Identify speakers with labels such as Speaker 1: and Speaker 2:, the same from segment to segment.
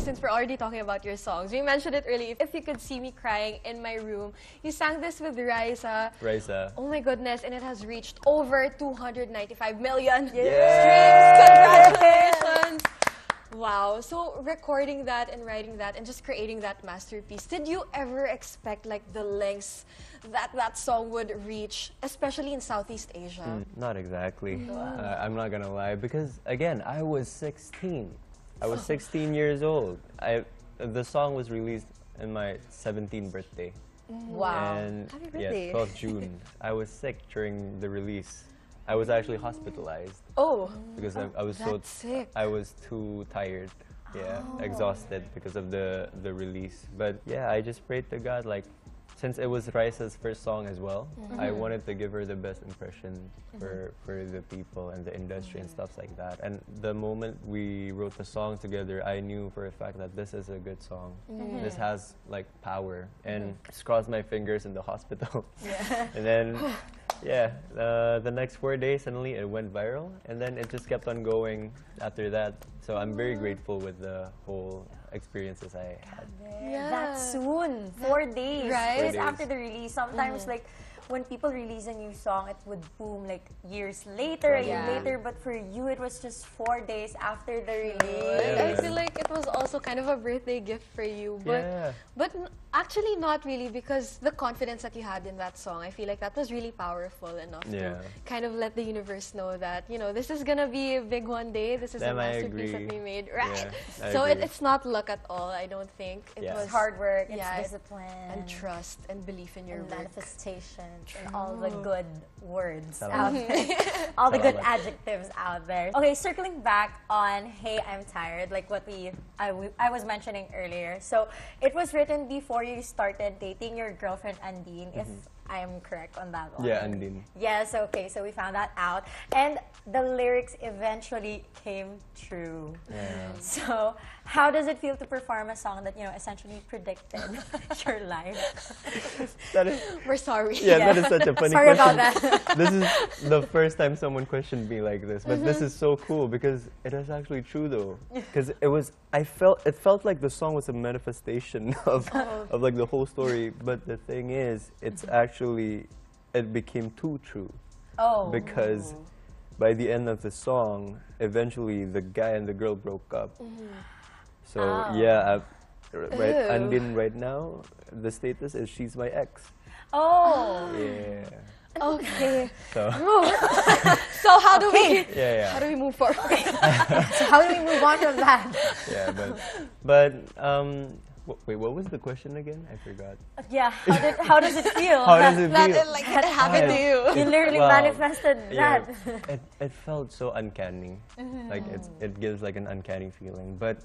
Speaker 1: since we're already talking about your songs, we mentioned it earlier. If you could see me crying in my room, you sang this with Raisa.
Speaker 2: Raisa.
Speaker 1: Oh my goodness, and it has reached over 295 million
Speaker 2: Yeah.
Speaker 1: streams. Congratulations! Wow. So recording that and writing that and just creating that masterpiece, did you ever expect like the lengths that that song would reach, especially in Southeast Asia?
Speaker 2: Not exactly. I'm not gonna lie, because again, I was 16. I was 16 years old. The song was released in my 17th birthday.
Speaker 3: Wow.
Speaker 2: And
Speaker 3: Happy birthday.
Speaker 2: yeah, 12th June. I was sick during the release. I was actually hospitalized
Speaker 1: Oh,
Speaker 2: because I was
Speaker 1: that's sick.
Speaker 2: I was too tired. Yeah, exhausted because of the release. But yeah, I just prayed to God, like, since it was Raisa's first song as well, I wanted to give her the best impression for the people and the industry and stuff like that. And the moment we wrote the song together, I knew for a fact that this is a good song. This has like power. And just crossed my fingers in the hospital. And then, yeah, the next 4 days, suddenly it went viral. And then it just kept on going after that. So I'm very grateful with the whole experiences I had.
Speaker 1: Yeah.
Speaker 3: That's soon. 4 days.
Speaker 1: Right?
Speaker 3: 4 days
Speaker 2: 4
Speaker 3: after the release. Sometimes, like, when people release a new song, it would boom like years later, a year
Speaker 1: Yeah.
Speaker 3: later. But for you, it was just 4 days after the release.
Speaker 2: Yeah.
Speaker 1: I feel like it was also kind of a birthday gift for you, but
Speaker 2: Yeah.
Speaker 1: actually not really, because the confidence that you had in that song, I feel like that was really powerful enough to kind of let the universe know that, you know, this is gonna be big one day. This is a
Speaker 2: Damn, I
Speaker 1: masterpiece that
Speaker 2: agree.
Speaker 1: we made, right?
Speaker 2: Yeah, I
Speaker 1: So
Speaker 2: agree.
Speaker 1: it's not luck at all. I don't think it
Speaker 2: Yeah.
Speaker 1: was
Speaker 3: It's hard work, it's
Speaker 1: Yeah,
Speaker 3: discipline,
Speaker 1: and trust and belief in your
Speaker 3: and
Speaker 1: work.
Speaker 3: manifestation, and all the good words
Speaker 2: Salamat.
Speaker 3: out there. All the good
Speaker 2: Salamat.
Speaker 3: adjectives out there. Okay, circling back on Hey, I'm Tired, like what I was mentioning earlier. So it was written before you started dating your girlfriend Andine, if I'm correct on that one.
Speaker 2: Yeah, Andine.
Speaker 3: Yes, okay, so we found that out. And the lyrics eventually came true.
Speaker 2: Yeah.
Speaker 3: So, how does it feel to perform a song that, you know, essentially predicted your life?
Speaker 2: That is,
Speaker 1: We're sorry.
Speaker 2: yeah, that is such a funny
Speaker 3: Sorry
Speaker 2: question.
Speaker 3: about that.
Speaker 2: This is the first time someone questioned me like this, but this is so cool because it is actually true though. Because it felt like the song was a manifestation of like the whole story, but the thing is, it's actually, it became too true.
Speaker 3: Oh.
Speaker 2: Because by the end of the song, eventually the guy and the girl broke up. So yeah, right,
Speaker 1: Ew.
Speaker 2: Andine right now, the status is she's my ex.
Speaker 3: Oh.
Speaker 2: Yeah.
Speaker 1: Okay.
Speaker 2: So
Speaker 1: So how do we
Speaker 2: yeah.
Speaker 1: how do we move forward?
Speaker 3: So how do we move on from that?
Speaker 2: Yeah, but wait, what was the question again? I forgot.
Speaker 3: Yeah, how does it feel?
Speaker 2: How does it
Speaker 1: That
Speaker 2: feel?
Speaker 1: it, like it happened to you.
Speaker 3: You literally
Speaker 2: Wow.
Speaker 3: manifested
Speaker 2: Yeah,
Speaker 3: that.
Speaker 2: it felt so uncanny. Like it gives like an uncanny feeling. But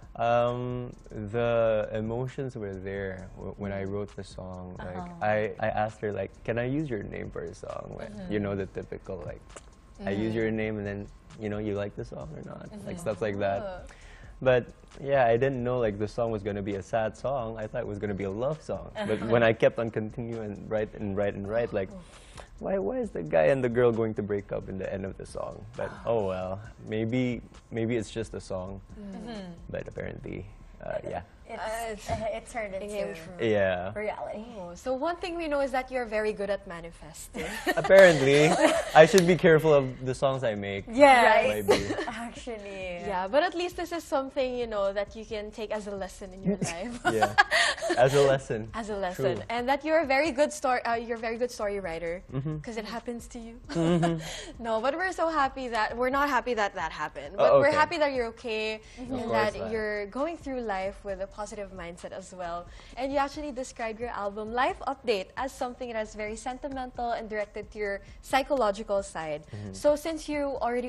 Speaker 2: the emotions were there when I wrote the song. Like I asked her like, can I use your name for a song? Like, you know, the typical like, I use your name and then you know you like the song or not, like stuff like that. But yeah, I didn't know like the song was gonna be a sad song. I thought it was gonna be a love song. But when I kept on continuing and write, like, why is the guy and the girl going to break up in the end of the song? But oh well, maybe it's just a song. But apparently, yeah.
Speaker 3: It turned into
Speaker 1: came true.
Speaker 2: Yeah.
Speaker 3: reality.
Speaker 1: Oh, so one thing we know is that you're very good at manifesting.
Speaker 2: Apparently, I should be careful of the songs I make.
Speaker 3: Yeah,
Speaker 1: Right.
Speaker 2: Maybe.
Speaker 3: actually.
Speaker 1: Yeah, but at least this is something, you know, that you can take as a lesson in your life.
Speaker 2: Yeah. As a lesson.
Speaker 1: As a lesson.
Speaker 2: True.
Speaker 1: And that you're a very good story writer, because it happens to you. No, but we're so happy that we're not happy that that happened, but we're
Speaker 2: okay.
Speaker 1: happy that you're okay and
Speaker 2: course
Speaker 1: that
Speaker 2: not.
Speaker 1: you're going through life with a positive mindset as well. And you actually described your album Life Update as something that is very sentimental and directed to your psychological side. So since you already